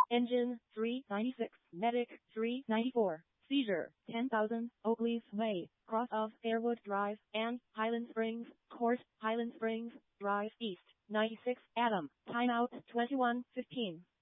Engine 396, Medic 394, Seizure 10,000, Oakleaf Way, cross of Fairwood Drive and Highland Springs Court, Highland Springs Drive East, 96, Adam, timeout 21:15.